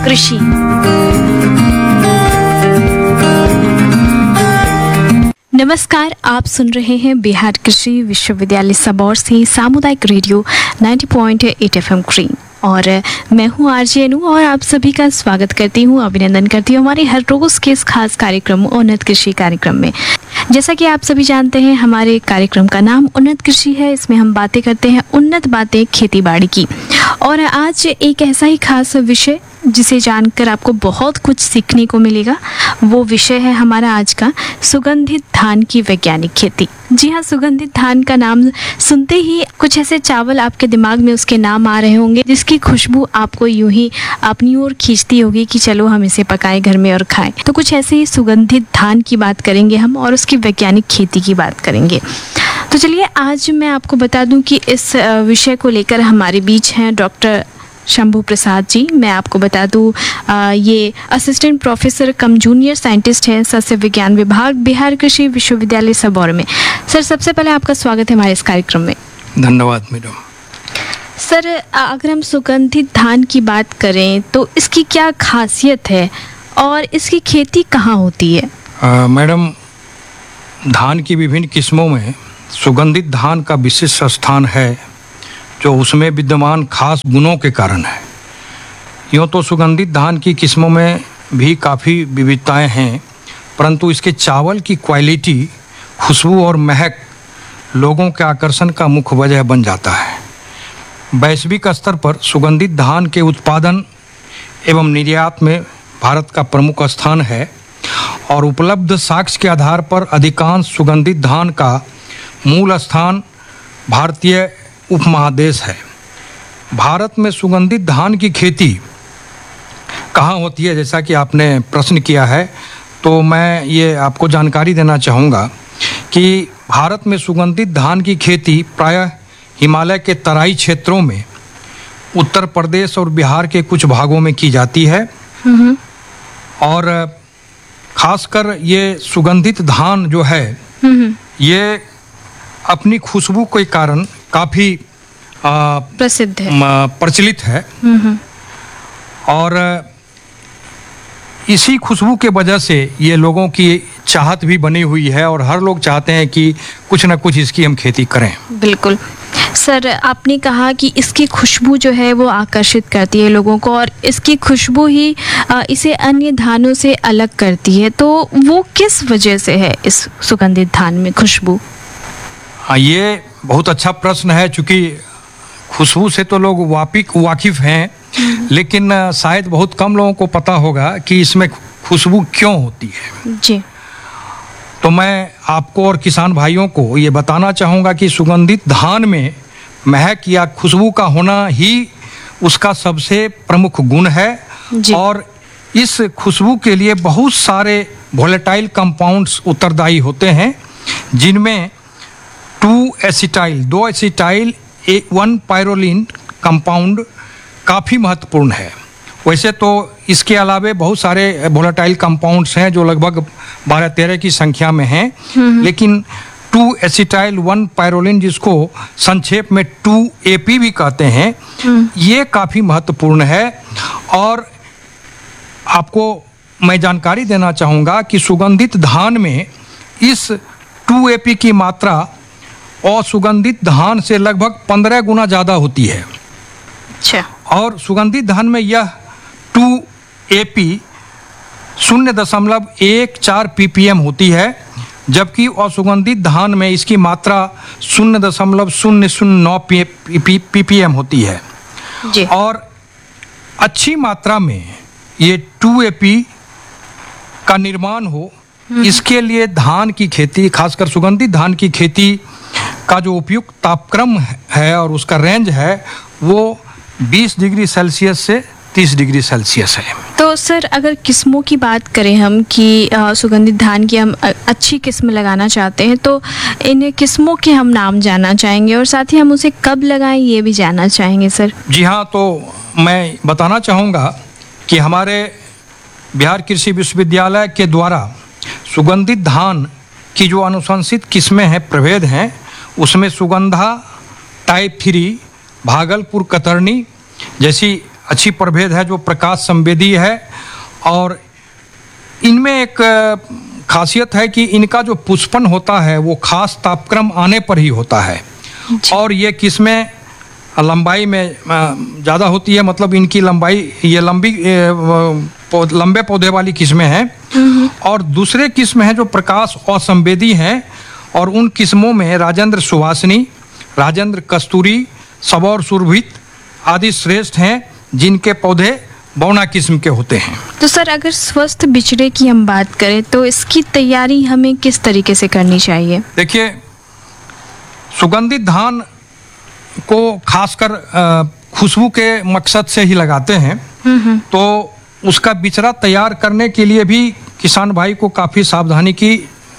कृषि। नमस्कार, आप सुन रहे हैं बिहार कृषि विश्वविद्यालय सबौर से सामुदायिक रेडियो 90.8 FM ग्रीन और मैं हूं आरजे अनु और आप सभी का स्वागत करती हूं, अभिनंदन करती हूं हमारे हर रोज के इस खास कार्यक्रम उन्नत कृषि कार्यक्रम में। जैसा कि आप सभी जानते हैं, हमारे कार्यक्रम का नाम उन्नत कृषि है। इसमें हम बातें करते हैं उन्नत बातें खेती बाड़ी की, और आज एक ऐसा ही खास विषय जिसे जानकर आपको बहुत कुछ सीखने को मिलेगा। वो विषय है हमारा आज का सुगंधित धान की वैज्ञानिक खेती। जी हाँ, सुगंधित धान का नाम सुनते ही कुछ ऐसे चावल आपके दिमाग में उसके नाम आ रहे होंगे जिसकी खुशबू आपको यूं ही अपनी ओर खींचती होगी कि चलो हम इसे पकाएं घर में और खाएं। तो कुछ ऐसे ही सुगंधित धान की बात करेंगे हम और उसकी वैज्ञानिक खेती की बात करेंगे। तो चलिए, आज मैं आपको बता दूं कि इस विषय को लेकर हमारे बीच हैं डॉक्टर शंभू प्रसाद जी। मैं आपको बता दूं, ये असिस्टेंट प्रोफेसर कम जूनियर साइंटिस्ट हैं सस्य विज्ञान विभाग, बिहार कृषि विश्वविद्यालय सबौर में। सर, सबसे पहले आपका स्वागत है हमारे इस कार्यक्रम में। धन्यवाद मैडम। सर, अगर हम सुगंधित धान की बात करें तो इसकी क्या खासियत है और इसकी खेती कहाँ होती है? मैडम, धान की विभिन्न किस्मों में सुगंधित धान का विशिष्ट स्थान है जो उसमें विद्यमान खास गुणों के कारण है। यूँ तो सुगंधित धान की किस्मों में भी काफ़ी विविधताएं हैं, परंतु इसके चावल की क्वालिटी, खुशबू और महक लोगों के आकर्षण का मुख्य वजह बन जाता है। वैश्विक स्तर पर सुगंधित धान के उत्पादन एवं निर्यात में भारत का प्रमुख स्थान है और उपलब्ध साक्ष्य के आधार पर अधिकांश सुगंधित धान का मूल स्थान भारतीय उपमहादेश है। भारत में सुगंधित धान की खेती कहाँ होती है, जैसा कि आपने प्रश्न किया है, तो मैं ये आपको जानकारी देना चाहूँगा कि भारत में सुगंधित धान की खेती प्रायः हिमालय के तराई क्षेत्रों में, उत्तर प्रदेश और बिहार के कुछ भागों में की जाती है। और खासकर ये सुगंधित धान जो है ये अपनी खुशबू के कारण काफ़ी प्रसिद्ध है, प्रचलित है। और इसी खुशबू के वजह से ये लोगों की चाहत भी बनी हुई है और हर लोग चाहते हैं कि कुछ ना कुछ इसकी हम खेती करें। बिल्कुल सर, आपने कहा कि इसकी खुशबू जो है वो आकर्षित करती है लोगों को और इसकी खुशबू ही इसे अन्य धानों से अलग करती है। तो वो किस वजह से है इस सुगंधित धान में खुशबू? हाँ, ये बहुत अच्छा प्रश्न है। चूँकि खुशबू से तो लोग वाकिफ हैं, लेकिन शायद बहुत कम लोगों को पता होगा कि इसमें खुशबू क्यों होती है। जी, तो मैं आपको और किसान भाइयों को ये बताना चाहूँगा कि सुगंधित धान में महक या खुशबू का होना ही उसका सबसे प्रमुख गुण है। और इस खुशबू के लिए बहुत सारे वोलेटाइल कंपाउंड्स उत्तरदायी होते हैं, जिनमें 2 एसिटाइल 1 पायरोलिन कंपाउंड काफ़ी महत्वपूर्ण है। वैसे तो इसके अलावे बहुत सारे वोलेटाइल कंपाउंड्स हैं जो लगभग 12-13 की संख्या में हैं, लेकिन 2 एसिटाइल 1 पायरोलिन, जिसको संक्षेप में 2AP भी कहते हैं, ये काफ़ी महत्वपूर्ण है। और आपको मैं जानकारी देना चाहूँगा कि सुगंधित धान में इस 2AP की मात्रा और सुगंधित धान से लगभग 15 गुना ज़्यादा होती है। अच्छा। और सुगंधित धान में यह 2AP 0.14 ppm होती है, जबकि असुगंधित धान में इसकी मात्रा 0.009 ppm होती है। जी। और अच्छी मात्रा में ये 2AP का निर्माण हो, इसके लिए धान की खेती, खासकर सुगंधित धान की खेती का जो उपयुक्त तापक्रम है और उसका रेंज है वो 20 डिग्री सेल्सियस से 30 डिग्री सेल्सियस है। तो सर, अगर किस्मों की बात करें हम कि सुगंधित धान की हम अच्छी किस्म लगाना चाहते हैं, तो इन किस्मों के हम नाम जानना चाहेंगे और साथ ही हम उसे कब लगाएं ये भी जानना चाहेंगे सर। जी हाँ, तो मैं बताना चाहूँगा कि हमारे बिहार कृषि विश्वविद्यालय के द्वारा सुगंधित धान की जो अनुशंसित किस्में हैं, प्रभेद हैं, उसमें सुगंधा टाइप 3, भागलपुर कतरनी जैसी अच्छी प्रभेद है जो प्रकाश संवेदी है, और इनमें एक खासियत है कि इनका जो पुष्पन होता है वो खास तापक्रम आने पर ही होता है। और ये किस्में लंबाई में ज़्यादा होती है, मतलब इनकी लंबाई, ये लंबे पौधे वाली किस्में हैं। और दूसरे किस्म हैं जो प्रकाश असंवेदी हैं, और उन किस्मों में राजेंद्र सुवासिनी, राजेंद्र कस्तूरी, सबौर सुरभित आदि श्रेष्ठ हैं, जिनके पौधे बौना किस्म के होते हैं। तो सर, अगर स्वस्थ बिचड़े की हम बात करें तो इसकी तैयारी हमें किस तरीके से करनी चाहिए? देखिए, सुगंधित धान को खासकर खुशबू के मकसद से ही लगाते हैं, तो उसका बिचड़ा तैयार करने के लिए भी किसान भाई को काफ़ी सावधानी की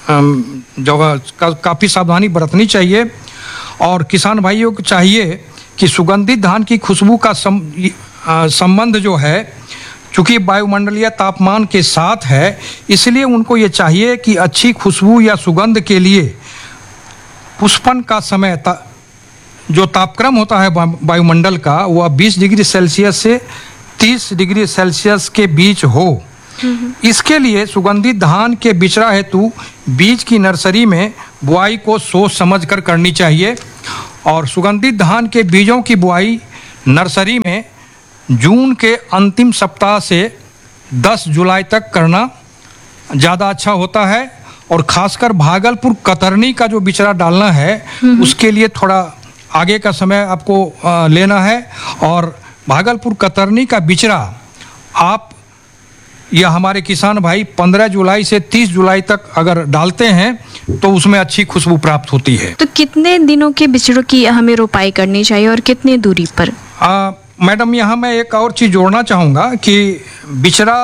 काफ़ी सावधानी बरतनी चाहिए। और किसान भाइयों को चाहिए कि सुगंधित धान की खुशबू का संबंध जो है, चूँकि वायुमंडलीय तापमान के साथ है, इसलिए उनको ये चाहिए कि अच्छी खुशबू या सुगंध के लिए पुष्पन का समय जो तापक्रम होता है वायुमंडल का, वह 20 डिग्री सेल्सियस से 30 डिग्री सेल्सियस के बीच हो। इसके लिए सुगंधित धान के बिचड़ा हेतु बीज की नर्सरी में बुआई को सोच समझ कर करनी चाहिए। और सुगंधित धान के बीजों की बुआई नर्सरी में जून के अंतिम सप्ताह से 10 जुलाई तक करना ज़्यादा अच्छा होता है। और ख़ासकर भागलपुर कतरनी का जो बिचड़ा डालना है, उसके लिए थोड़ा आगे का समय आपको लेना है। और भागलपुर कतरनी का बिचड़ा आप या हमारे किसान भाई 15 जुलाई से 30 जुलाई तक अगर डालते हैं तो उसमें अच्छी खुशबू प्राप्त होती है। तो कितने दिनों के बिचड़ों की हमें रोपाई करनी चाहिए और कितने दूरी पर? मैडम, यहाँ मैं एक और चीज़ जोड़ना चाहूँगा कि बिचड़ा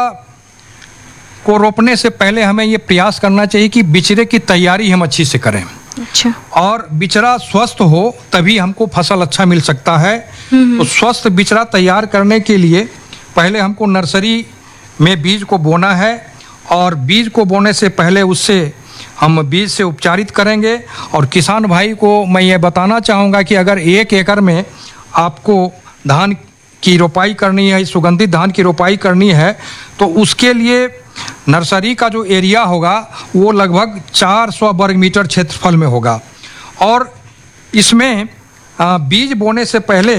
को रोपने से पहले हमें ये प्रयास करना चाहिए कि बिचड़े की तैयारी हम अच्छी से करें। अच्छा। और बिचड़ा स्वस्थ हो तभी हमको फसल अच्छा मिल सकता है। तो स्वस्थ बिचड़ा तैयार करने के लिए पहले हमको नर्सरी में बीज को बोना है, और बीज को बोने से पहले उससे हम बीज से उपचारित करेंगे। और किसान भाई को मैं ये बताना चाहूँगा कि अगर 1 एकड़ में आपको धान की रोपाई करनी है, सुगंधित धान की रोपाई करनी है, तो उसके लिए नर्सरी का जो एरिया होगा वो लगभग 400 वर्ग मीटर क्षेत्रफल में होगा। और इसमें बीज बोने से पहले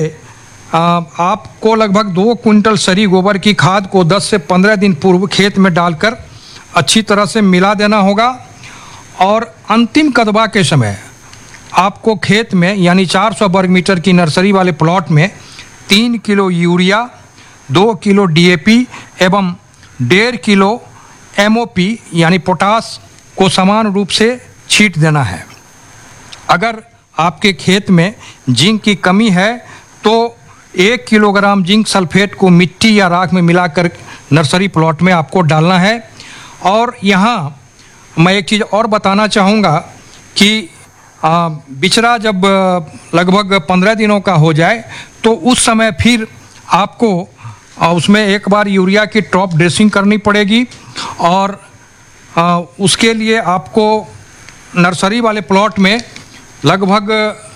आपको लगभग 2 क्विंटल सरी गोबर की खाद को 10 से 15 दिन पूर्व खेत में डालकर अच्छी तरह से मिला देना होगा। और अंतिम कदबा के समय आपको खेत में, यानी 400 वर्ग मीटर की नर्सरी वाले प्लॉट में 3 किलो यूरिया, 2 किलो DAP एवं 1.5 किलो MOP यानी पोटास को समान रूप से छींट देना है। अगर आपके खेत में जिंक की कमी है तो 1 किलोग्राम जिंक सल्फेट को मिट्टी या राख में मिलाकर नर्सरी प्लॉट में आपको डालना है। और यहाँ मैं एक चीज़ और बताना चाहूँगा कि बिचड़ा जब लगभग 15 दिनों का हो जाए तो उस समय फिर आपको उसमें एक बार यूरिया की टॉप ड्रेसिंग करनी पड़ेगी। और उसके लिए आपको नर्सरी वाले प्लॉट में लगभग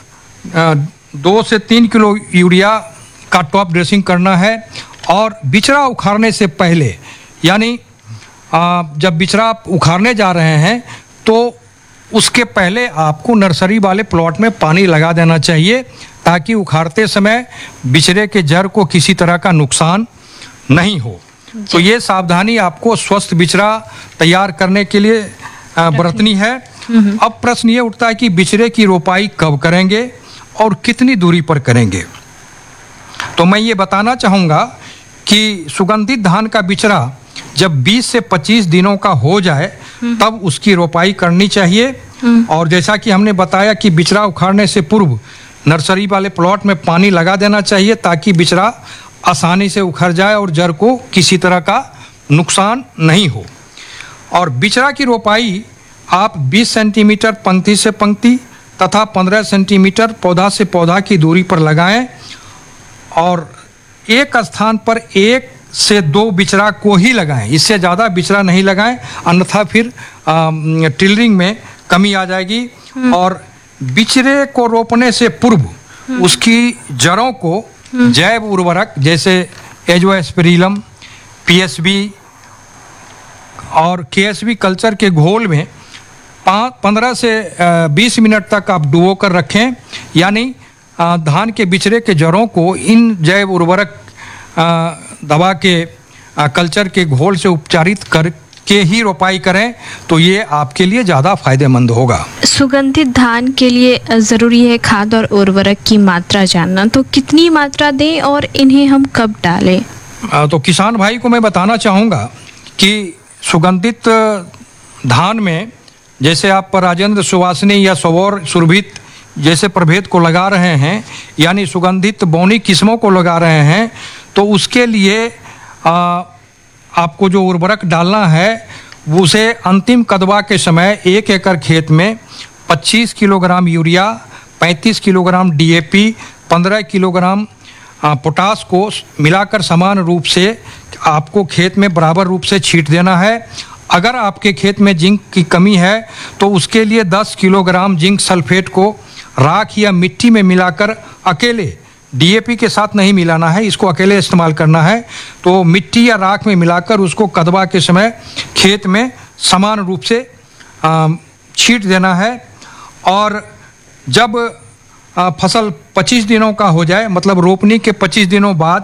2 से 3 किलो यूरिया का टॉप ड्रेसिंग करना है। और बिचड़ा उखाड़ने से पहले, यानी जब बिचड़ा आप उखाड़ने जा रहे हैं तो उसके पहले आपको नर्सरी वाले प्लॉट में पानी लगा देना चाहिए, ताकि उखाड़ते समय बिचड़े के जड़ को किसी तरह का नुकसान नहीं हो। तो ये सावधानी आपको स्वस्थ बिचड़ा तैयार करने के लिए बरतनी है। अब प्रश्न ये उठता है कि बिचड़े की रोपाई कब करेंगे और कितनी दूरी पर करेंगे। तो मैं ये बताना चाहूँगा कि सुगंधित धान का बिचड़ा जब 20 से 25 दिनों का हो जाए तब उसकी रोपाई करनी चाहिए। और जैसा कि हमने बताया कि बिचड़ा उखाड़ने से पूर्व नर्सरी वाले प्लॉट में पानी लगा देना चाहिए, ताकि बिचड़ा आसानी से उखड़ जाए और जड़ को किसी तरह का नुकसान नहीं हो। और बिचड़ा की रोपाई आप 20 सेंटीमीटर पंक्ति से पंक्ति तथा 15 सेंटीमीटर पौधा से पौधा की दूरी पर लगाएं। और एक स्थान पर 1 से 2 बिचड़ा को ही लगाएं, इससे ज़्यादा बिचड़ा नहीं लगाएं, अन्यथा फिर टिलरिंग में कमी आ जाएगी। और बिचड़े को रोपने से पूर्व उसकी जड़ों को जैव उर्वरक जैसे एजोस्पेरिलम, पीएसबी और केएसबी कल्चर के घोल में 15 से 20 मिनट तक आप डुबो कर रखें। यानी धान के बिचड़े के जड़ों को इन जैव उर्वरक दवा के कल्चर के घोल से उपचारित करके ही रोपाई करें, तो ये आपके लिए ज़्यादा फायदेमंद होगा। सुगंधित धान के लिए ज़रूरी है खाद और उर्वरक की मात्रा जानना, तो कितनी मात्रा दें और इन्हें हम कब डालें? तो किसान भाई को मैं बताना चाहूँगा कि सुगंधित धान में जैसे आप राजेंद्र सुवासनी या सवौर सुरभित जैसे प्रभेद को लगा रहे हैं, यानी सुगंधित बौनी किस्मों को लगा रहे हैं, तो उसके लिए आपको जो उर्वरक डालना है उसे अंतिम कदवा के समय 1 एकड़ खेत में 25 kilogram urea, 35 kilogram DAP, 15 kilogram potash को मिलाकर समान रूप से आपको खेत में बराबर रूप से छींट देना है। अगर आपके खेत में जिंक की कमी है तो उसके लिए 10 किलोग्राम जिंक सल्फेट को राख या मिट्टी में मिलाकर अकेले, डीएपी के साथ नहीं मिलाना है, इसको अकेले इस्तेमाल करना है। तो मिट्टी या राख में मिलाकर उसको कदवा के समय खेत में समान रूप से छींट देना है। और जब फसल 25 दिनों का हो जाए, मतलब रोपनी के 25 दिनों बाद